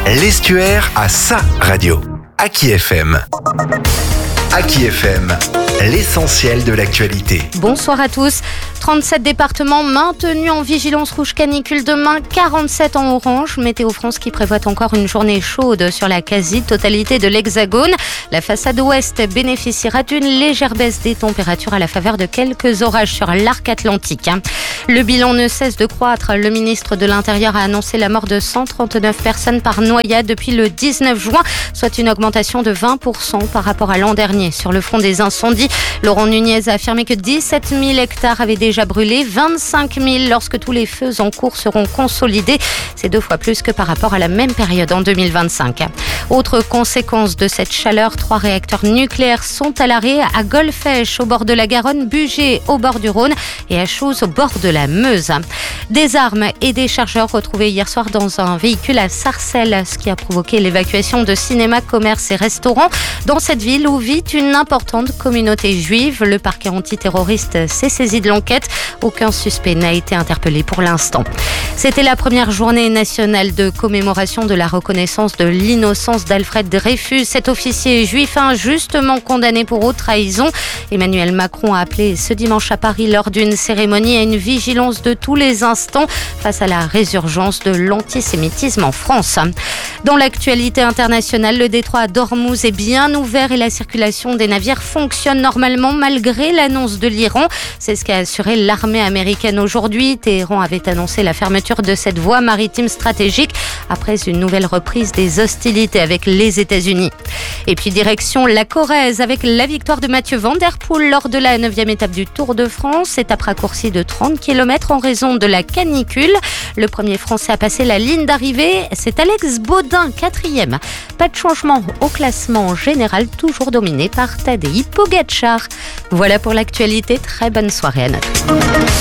L'Estuaire a sa radio. Aki FM. Aki FM, l'essentiel de l'actualité. Bonsoir à tous. 37 départements maintenus en vigilance rouge canicule demain, 47 en orange. Météo France qui prévoit encore une journée chaude sur la quasi-totalité de l'Hexagone. La façade ouest bénéficiera d'une légère baisse des températures à la faveur de quelques orages sur l'arc atlantique. Le bilan ne cesse de croître. Le ministre de l'Intérieur a annoncé la mort de 139 personnes par noyade depuis le 19 juin, soit une augmentation de 20% par rapport à l'an dernier. Sur le front des incendies, Laurent Nunez a affirmé que 17 000 hectares avaient déjà brûlé, 25 000 lorsque tous les feux en cours seront consolidés. C'est 2 fois plus que par rapport à la même période en 2025. Autre conséquence de cette chaleur, 3 réacteurs nucléaires sont à l'arrêt à Golfech au bord de la Garonne, Bugey au bord du Rhône et à Chooz au bord de la Meuse. Des armes et des chargeurs retrouvés hier soir dans un véhicule à Sarcelles, ce qui a provoqué l'évacuation de cinémas, commerces et restaurants dans cette ville où vit une importante communauté juive. Le parquet antiterroriste s'est saisi de l'enquête. Aucun suspect n'a été interpellé pour l'instant. C'était la première journée nationale de commémoration de la reconnaissance de l'innocence d'Alfred Dreyfus, cet officier juif injustement condamné pour haute trahison. Emmanuel Macron a appelé ce dimanche à Paris lors d'une cérémonie à une vigilance de tous les instants face à la résurgence de l'antisémitisme en France. Dans l'actualité internationale, le détroit d'Ormuz est bien ouvert et la circulation des navires fonctionne normalement malgré l'annonce de l'Iran. C'est ce qu'a assuré l'armée américaine aujourd'hui. Téhéran avait annoncé la fermeture de cette voie maritime stratégique après une nouvelle reprise des hostilités avec les États-Unis. Et puis direction la Corrèze avec la victoire de Mathieu Van Der Poel lors de la 9e étape du Tour de France. Étape raccourcie de 30 km en raison de la canicule. Le premier Français à passer la ligne d'arrivée, c'est Alex Baudin, 4e. Pas de changement au classement général, toujours dominé par Tadej Pogačar. Voilà pour l'actualité. Très bonne soirée à nous.